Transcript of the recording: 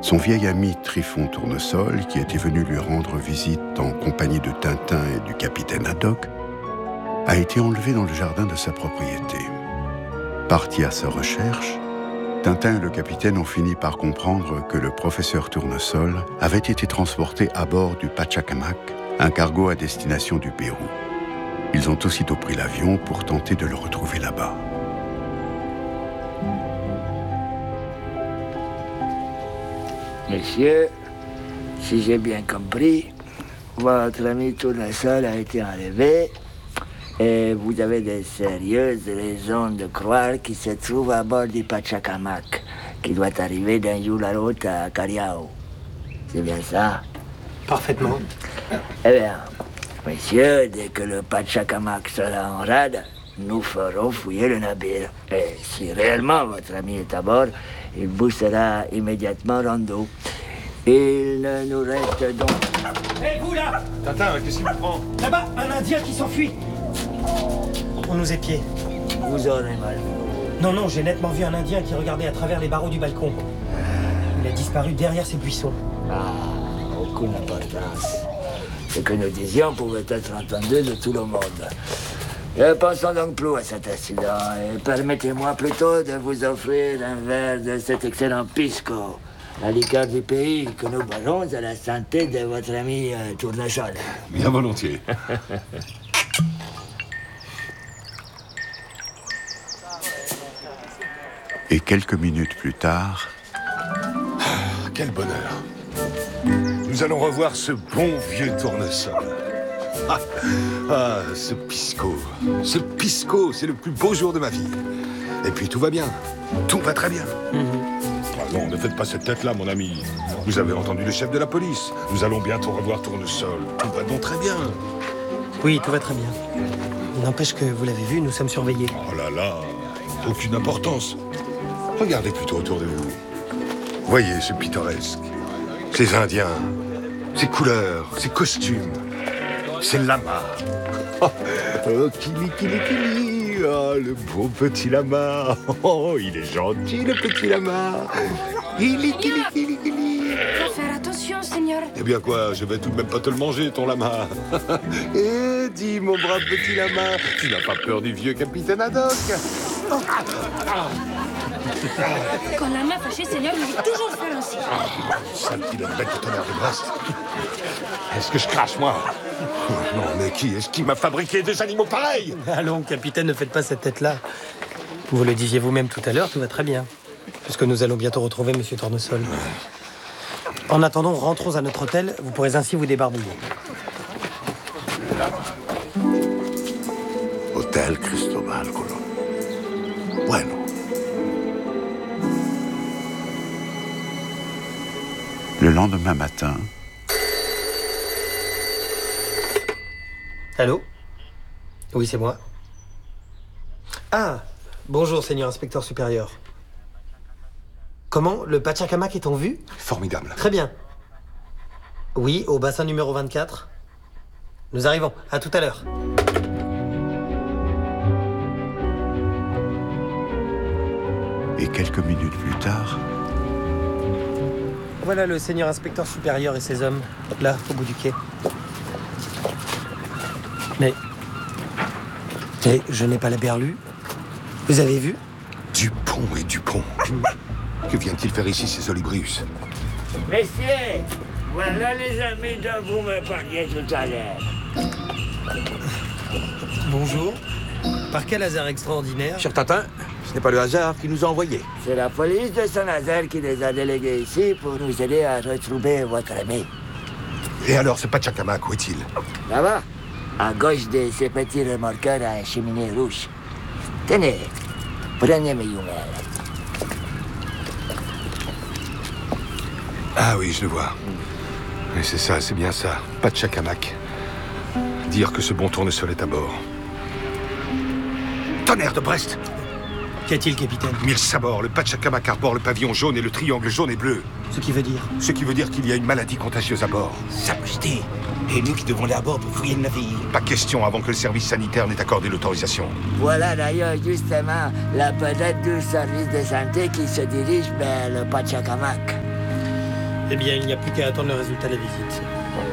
Son vieil ami Tryphon Tournesol, qui était venu lui rendre visite en compagnie de Tintin et du capitaine Haddock, a été enlevé dans le jardin de sa propriété. Partis à sa recherche, Tintin et le capitaine ont fini par comprendre que le professeur Tournesol avait été transporté à bord du Pachacamac, un cargo à destination du Pérou. Ils ont aussitôt pris l'avion pour tenter de le retrouver là-bas. Monsieur, si j'ai bien compris, votre ami Tournesol a été enlevé et vous avez de sérieuses raisons de croire qu'il se trouve à bord du Pachacamac, qui doit arriver d'un jour à l'autre à Cariao. C'est bien ça? Parfaitement. Eh bien, monsieur, dès que le Pachacamac sera en rade, nous ferons fouiller le navire. Et si réellement votre ami est à bord, il vous sera immédiatement rendu. Il ne nous reste donc... Hé, vous là! Tintin, qu'est-ce qui vous prend? Là-bas, un Indien qui s'enfuit! On nous épiait. Vous aurez mal. Non, j'ai nettement vu un Indien qui regardait à travers les barreaux du balcon. Il a disparu derrière ces buissons. Aucune importance. Ce que nous disions pouvait être entendu de tout le monde. Ne pensons donc plus à cet incident et permettez-moi plutôt de vous offrir un verre de cet excellent pisco, la liqueur du pays que nous boirons à la santé de votre ami Tournesol. Bien volontiers. Et quelques minutes plus tard... Quel bonheur. Nous allons revoir ce bon vieux Tournesol. Ce pisco. Ce pisco, c'est le plus beau jour de ma vie. Et puis tout va bien. Tout va très bien. Ah non, ne faites pas cette tête-là, mon ami. Vous avez entendu le chef de la police. Nous allons bientôt revoir Tournesol. Tout va donc très bien. Oui, tout va très bien. N'empêche que, vous l'avez vu, nous sommes surveillés. Oh là là, aucune importance. Regardez plutôt autour de vous. Voyez ce pittoresque. Ces Indiens, ces couleurs, ces costumes, ces lamas. Oh, kili, oh, le beau petit lama. Oh, il est gentil, le petit lama. Kili. Faut faire attention, Seigneur. Eh bien quoi, je vais tout de même pas te le manger, ton lama. Eh, dis, mon brave petit lama, tu n'as pas peur du vieux capitaine Haddock? Quand la main fâchée, Seigneur, il faut toujours faire ainsi. Sale petite bête de tonnerre de Brest. Est-ce que je crache, moi? Non, mais qui est-ce qui m'a fabriqué des animaux pareils? Allons, capitaine, ne faites pas cette tête-là. Vous le disiez vous-même tout à l'heure, tout va très bien. Puisque nous allons bientôt retrouver Monsieur Tournesol. En attendant, rentrons à notre hôtel. Vous pourrez ainsi vous débarbouiller. Hôtel Cristobal Colón. Bueno. Le lendemain matin... Allô? Oui, c'est moi. Ah, bonjour, Seigneur inspecteur supérieur. Comment? Le Pachacamac est en vue? Formidable. Très bien. Oui, au bassin numéro 24. Nous arrivons. À tout à l'heure. Et quelques minutes plus tard... Voilà le seigneur inspecteur supérieur et ses hommes, là, au bout du quai. Mais je n'ai pas la berlue. Vous avez vu? Dupont et Dupont. Que viennent-ils faire ici, ces Olibrius? Messieurs, voilà les amis dont vous me parliez tout à l'heure. Bonjour. Par quel hasard extraordinaire? Cher Tintin, ce n'est pas le hasard qui nous a envoyés. C'est la police de Saint-Nazaire qui les a délégués ici pour nous aider à retrouver votre ami. Et alors, ce Pachacamac, où est-il? Là-bas, à gauche de ces petits remorqueurs à cheminée rouge. Tenez, prenez mes jumelles. Ah oui, je le vois. Et c'est ça, c'est bien ça. Pachacamac. Dire que ce bon Tournesol est à bord. Tonnerre de Brest! Qu'y a-t-il, capitaine? 1000 sabords, le Pachacamac arbore le pavillon jaune et le triangle jaune et bleu. Ce qui veut dire? Ce qui veut dire qu'il y a une maladie contagieuse à bord. Sa Majesté, et nous qui devons aller à bord pour fouiller le navire. Pas question avant que le service sanitaire n'ait accordé l'autorisation. Voilà d'ailleurs justement la vedette du service de santé qui se dirige vers le Pachacamac. Eh bien, il n'y a plus qu'à attendre le résultat de la visite.